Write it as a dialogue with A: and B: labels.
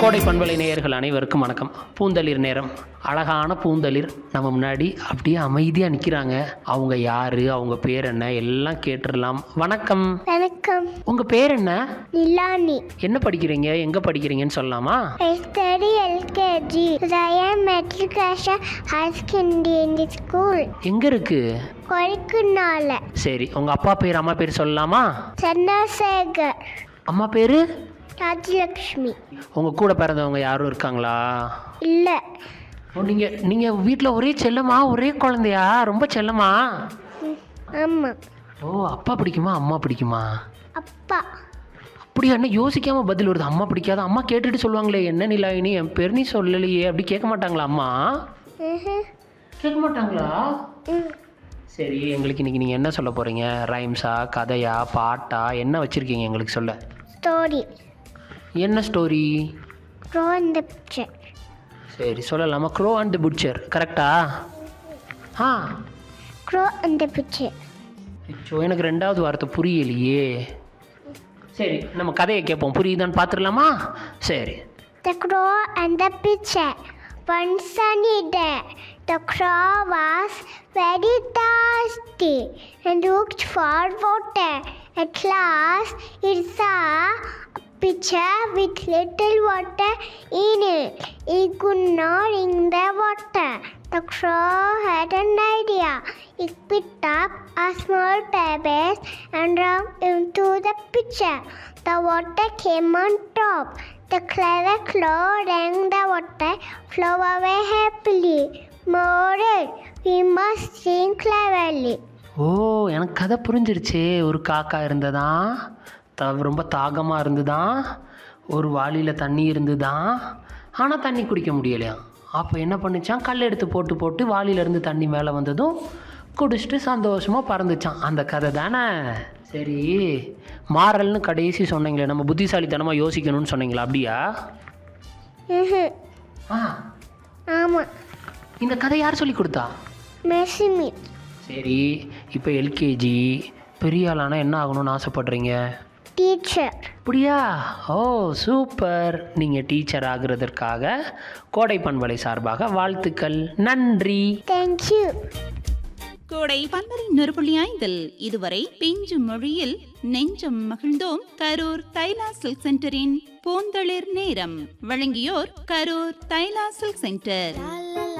A: கோடை பண்பலை நேயர்கள் அனைவருக்கும் வணக்கம். பூந்தளிர் நேரம். அழகான பூந்தளிர் நம்ம முன்னாடி அப்படியே அமைதியாக நிற்கிறாங்க. அவங்க யாரு, அவங்க பேர் என்ன எல்லாம் கேட்டுடலாம். வணக்கம்.
B: வணக்கம்.
A: உங்கள் பேர் என்ன?
B: நிலானி.
A: என்ன படிக்கிறீங்க, எங்கே படிக்கிறீங்கன்னு சொல்லலாமா?
B: study LKG. Ryan Matriculation High Secondary School.
A: எங்கே இருக்கு?
B: கொடைக்குன்னால.
A: சரி, உங்கள் அப்பா பேர் அம்மா பேர் சொல்லலாமா?
B: சந்திரசேகர்.
A: அம்மா பேர்?
B: ராஜலக்ஷ்மி.
A: உங்கள் கூட பிறந்தவங்க யாரும் இருக்காங்களா?
B: இல்லை.
A: நீங்கள் வீட்டில் ஒரே செல்லமா, ஒரே குழந்தையா, ரொம்ப செல்லமா?
B: ஆமாம்.
A: ஓ, அப்பா பிடிக்குமா அம்மா பிடிக்குமா?
B: அப்பா.
A: அப்படியா? என்ன யோசிக்காமல் பதில் வருது. அம்மா பிடிக்காத. அம்மா கேட்டுட்டு சொல்லுவாங்களே, என்ன நிலாயினி என் பேர் நீ சொல்லலையே, அப்படி கேட்க மாட்டாங்களா அம்மா? கேட்க மாட்டாங்களா? சரி, எங்களுக்கு இன்றைக்கி நீங்கள் என்ன சொல்ல போகிறீங்க? ரைம்ஸா, கதையா, பாட்டா, என்ன வச்சுருக்கீங்க எங்களுக்கு சொல்ல?
B: ஸ்டோரி.
A: என்ன story?
B: Grow and the picture.
A: சரி, சொல்லலாமா? க்ரோ அண்ட் தி புட்சர், கரெக்டா?
B: Grow and the picture.
A: எனக்கு ரெண்டாவது வார்த்தை புரியலையே. சரி, நம்ம கதையை கேட்போம், புரியுதான்னு பார்த்துடலாமா? சரி.
B: The crow and the pitcher. One sunny day, the crow was very thirsty and looked for water. At last, it saw a pitcher with little water in it. He could not drink the water. The crow had an idea. He picked up a small pebble and dropped into the pitcher. The water came on top. The clever crow drank the water, flew away happily. Moral: we must think cleverly.
A: ஓ, எனக்கு கதை புரிஞ்சிருச்சு. ஒரு காக்கா இருந்ததான், ரொம்ப தாகமாக இருந்துதான், ஒரு வாளியில் தண்ணி இருந்துதான், ஆனால் தண்ணி குடிக்க முடியலையா. அப்போ என்ன பண்ணிச்சான்? கல் எடுத்து போட்டு போட்டு வாளியிலேருந்து தண்ணி மேலே வந்ததும் குடிச்சிட்டு சந்தோஷமாக பறந்துச்சான். அந்த கதை தானே? சரி, மாறல்னு கடைசி சொன்னீங்களே, நம்ம புத்திசாலித்தனமாக யோசிக்கணும்னு சொன்னீங்களா? அப்படியா?
B: ஆமாம்.
A: இந்த கதை யார் சொல்லி கொடுத்தா?
B: மெர்சிமி.
A: சரி, இப்போ எல்கேஜி, பெரிய ஆளானா என்ன ஆகணும்னு ஆசைப்படுறீங்க?
B: டீச்சர்.
A: அப்படியா? ஓ, சூப்பர். நீங்கள் டீச்சர் ஆகுறதற்காக கோடை பண்பலை சார்பாக வாழ்த்துக்கள். நன்றி.
B: தேங்க்யூ.
C: கோடை பண்பலை 100.5 இதுவரை பிஞ்சு மொழியில் நெஞ்சம் மகிழ்ந்தோம். கரூர் தைலா சில்க் சென்டரின் பூந்தளிர் நேரம். வழங்கியோர் கரூர் தைலா சில்க் சென்டர்.